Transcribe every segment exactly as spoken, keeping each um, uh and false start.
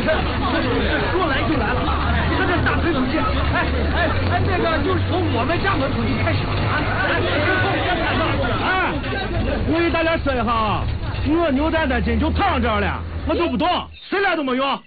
说来就来了，你看这大推土机，哎哎哎，那个就是从我们家门口就开始了啊！ 哎，我给大家说一下啊，我牛蛋蛋今就躺这儿了，我就不动，谁来都没用。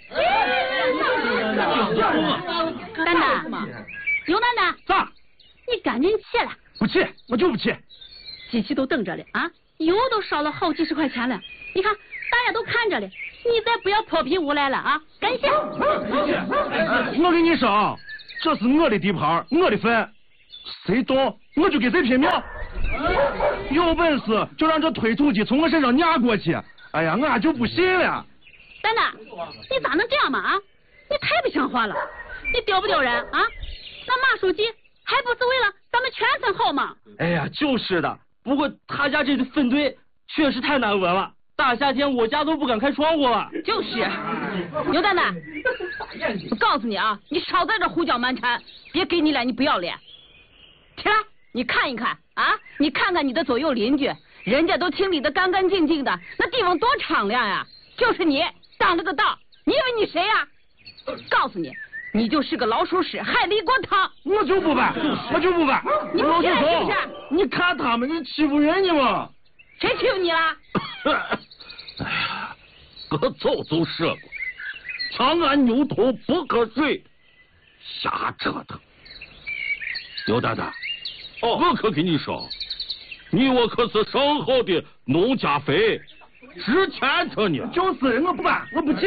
蛋蛋，牛蛋蛋， 咋？ 你赶紧起来！ 不起，我就不起。 机器都等着了啊，油都烧了好几十块钱了，你看大家都看着了，你再不要泼皮无赖了啊！赶紧下！ 我跟你说，这是我的地盘，我的份，谁动我就跟谁拼命。有本事就让这推土机从我身上压过去！哎呀，俺就不信了。 蛋蛋，你咋能这样嘛啊？你太不像话了！你丢不丢人啊？那马书记还不是为了咱们全村好吗？ 哎呀，就是的。不过他家这粪堆确实太难闻了，大夏天我家都不敢开窗户了。 就是，牛蛋蛋，我告诉你啊，你少在这胡搅蛮缠，别给你脸你不要脸。起来，你看一看啊，你看看你的左右邻居，人家都清理得干干净净的，那地方多敞亮呀！就是你挡了个道，你以为你谁呀？告诉你，你就是个老鼠屎，害了一锅汤。 我就不办，我就不办。 你不信是不是？ 你看他们，你欺负人家嘛？ 谁欺负你了？ 哎呀，我早就说过，强按牛头不可睡，瞎折腾。牛蛋蛋，哦，我可跟你说，你我可是上好的农家肥。值钱着呢， 就是我不办，我不去。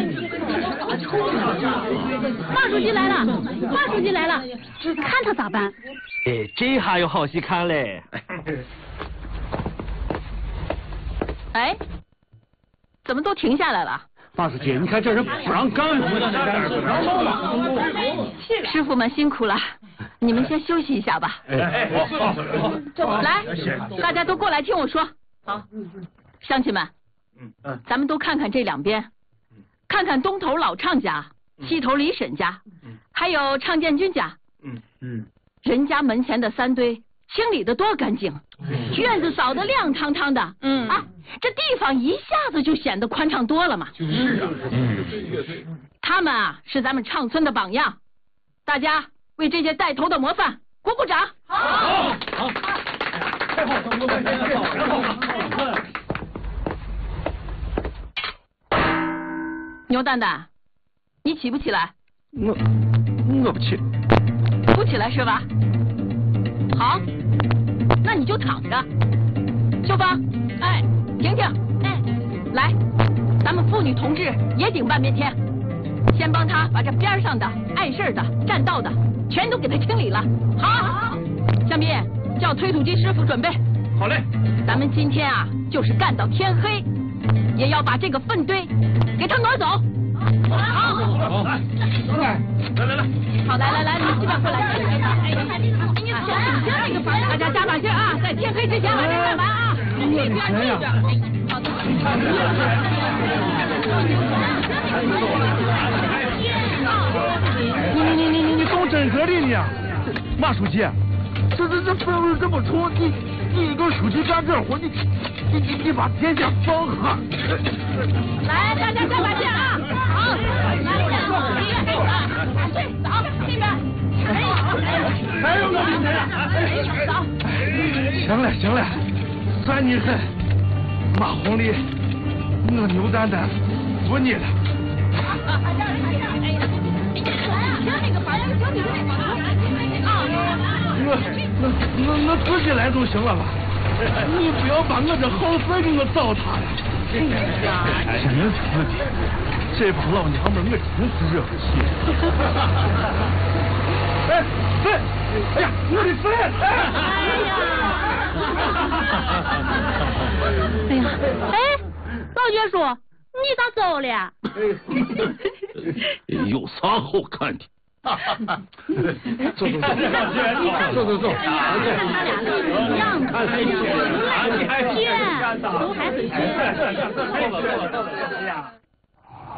马书记来了，马书记来了，看他咋办？ 哎，这下有好戏看嘞！ 哎，怎么都停下来了？ 马书记，你看这人不让干了， 师傅们辛苦了，你们先休息一下吧。 哎，好， 来，大家都过来听我说。好，乡亲们。 嗯， 咱们都看看这两边，看看东头老畅家，西头李婶家，还有畅建军家。 嗯嗯， 人家门前的三堆清理得多干净，院子扫得亮堂堂的。嗯啊，这地方一下子就显得宽敞多了嘛。 就是啊，嗯， 他们啊是咱们畅村的榜样，大家为这些带头的模范鼓鼓掌。好，好，太好了，太好了。牛蛋蛋，你起不起来？ 我我不起， 不起来是吧？好，那你就躺着。秀芳，哎，婷婷，哎，来，咱们妇女同志也顶半边天，先帮他把这边上的碍事的、占道的全都给他清理了。好，向斌叫推土机师傅准备。 好嘞， 咱们今天啊，就是干到天黑。也要把这个粪堆给他挪走。好， 好，来，来，来来来， 好，来来来，你基本过来。哎，你从顶着那个房，大家加把劲啊，在天黑之前把这干完啊。这边这边。好的。 你你你你你懂真格的你啊，马书记，这这这氛围这么冲，你你一个书记干这活，你。你你你把天下放下！ 来，大家加把劲啊！好，来，对，走这边。 还有个明天。 走。 行了行了，算你狠，马红丽，我牛蛋蛋服你了。我我我我自己来就行了吧？你不要把我这好事给我糟蹋了！真是的，这帮老娘们我真是惹不起！哎哎，哎呀，我的粪！ 哎呀，哎，老爵叔，你咋走了？ 有啥好看的？ 走走走，走走走， 一样的，天，都还回去。